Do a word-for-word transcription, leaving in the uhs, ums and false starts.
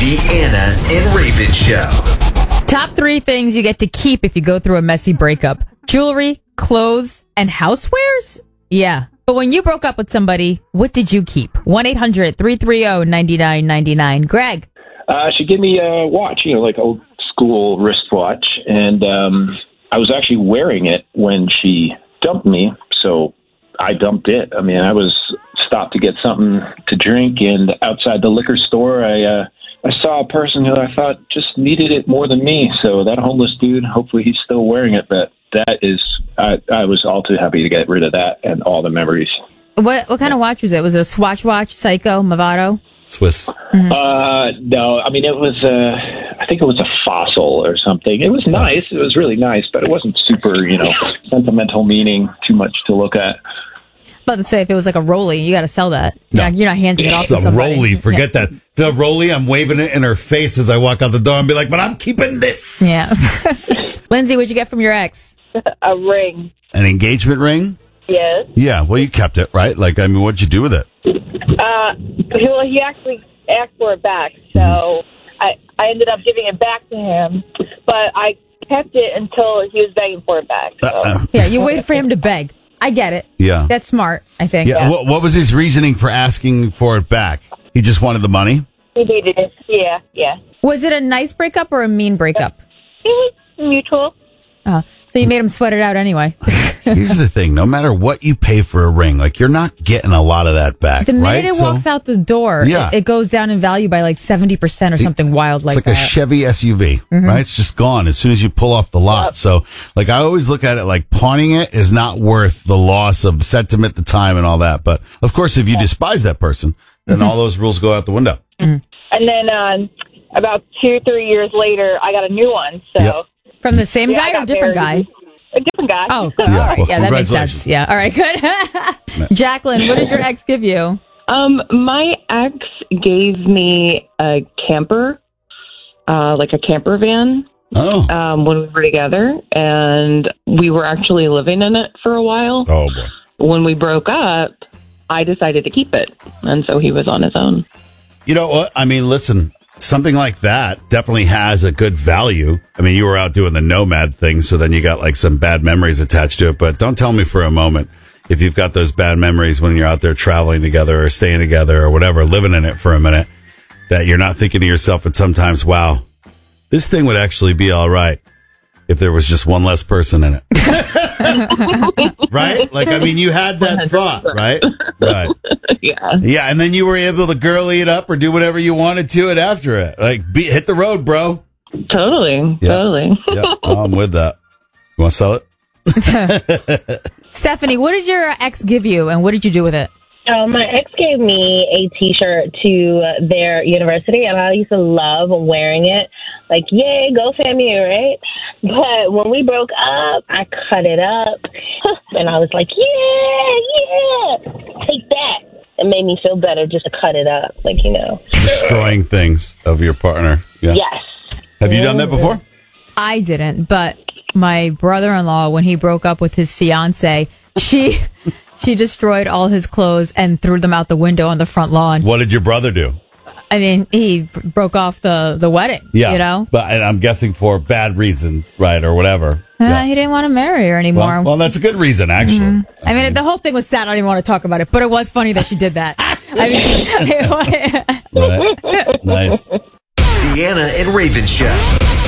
Deanna and Raven Show. Top three things you get to keep if you go through a messy breakup. Jewelry, clothes, and housewares? Yeah. But when you broke up with somebody, what did you keep? one eight hundred three three zero nine nine nine nine. Greg? Uh, she gave me a watch, you know, like old school wristwatch. And um, I was actually wearing it when she dumped me. So I dumped it. I mean, I was stopped to get something to drink. And outside the liquor store, I... Uh, I saw a person who I thought just needed it more than me. So that homeless dude, hopefully he's still wearing it. But that is, I, I was all too happy to get rid of that and all the memories. What what kind of watch was it? Was it a Swatch watch, Seiko, Movado? Swiss. Mm-hmm. Uh, no, I mean, it was, uh, I think it was a Fossil or something. It was nice. It was really nice, but it wasn't super, you know, sentimental meaning, too much to look at. About to say, if it was like a Rolly, you got to sell that. No. You're not handing it off It's to a somebody. Rolly. Forget yeah. that. The Rolly, I'm waving it in her face as I walk out the door and be like, but I'm keeping this. Yeah. Lindsay, what'd you get from your ex? A ring. An engagement ring? Yes. Yeah, well, you kept it, right? Like, I mean, what'd you do with it? Uh, well, he actually asked for it back, so I, I ended up giving it back to him, but I kept it until he was begging for it back. So. Uh-uh. Yeah, you waited for him to beg. I get it. Yeah. That's smart, I think. Yeah. What, what was his reasoning for asking for it back? He just wanted the money? He needed it. Yeah, yeah. Was it a nice breakup or a mean breakup? It was mutual. Oh, so you made him sweat it out anyway. Here's the thing. No matter what you pay for a ring, like, you're not getting a lot of that back, The minute right? it So- walks out the door, Yeah. it, it goes down in value by like seventy percent or something wild like It's like that. a Chevy S U V, Mhm. right? It's just gone as soon as you pull off the lot. So, like, I always look at it like pawning it is not worth the loss of sentiment, the time, and all that. But, of course, if you despise that person, then all those rules go out the window. And then um, about two, three years later, I got a new one. So Yeah. From the same Yeah, I guy or got a different married. guy? A different guy. Oh, good. Yeah, All right. well, Yeah, that makes congratulations. sense. Yeah. All right, good. Jacqueline, what did your ex give you? Um, my ex gave me a camper, uh, like a camper van. Oh. Um, when we were together, and we were actually living in it for a while. Oh, boy. When we broke up, I decided to keep it, and so he was on his own. You know what? I mean, listen, something like that definitely has a good value. I mean, you were out doing the nomad thing, so then you got like some bad memories attached to it. But don't tell me for a moment if you've got those bad memories when you're out there traveling together or staying together or whatever, living in it for a minute, that you're not thinking to yourself at sometimes, wow, this thing would actually be all right if there was just one less person in it. Right? Like, I mean, you had that thought, right? Right. Yeah. Yeah, and then you were able to girly it up or do whatever you wanted to it after it. Like, be, hit the road, bro. Totally. Yeah. Totally. Yeah, I'm with that. You want to sell it? Stephanie, what did your ex give you, and what did you do with it? Um, my ex gave me a T-shirt to their university, and I used to love wearing it. Like, yay, go F A M U, right? But when we broke up, I cut it up, and I was like, yeah, yeah, take that. It made me feel better just to cut it up, like, you know. Destroying things of your partner. Yeah. Yes. Have you done that before? I didn't, but my brother-in-law, when he broke up with his fiance, she she destroyed all his clothes and threw them out the window on the front lawn. What did your brother do? I mean, he broke off the, the wedding, Yeah. you know? But and I'm guessing for bad reasons, right, or whatever. Uh, Yeah. He didn't want to marry her anymore. Well, well, that's a good reason, actually. Mhm. I mean, the whole thing was sad. I don't even want to talk about it, but it was funny that she did that. I mean, it was- Right. Nice. Deanna and Raven Show.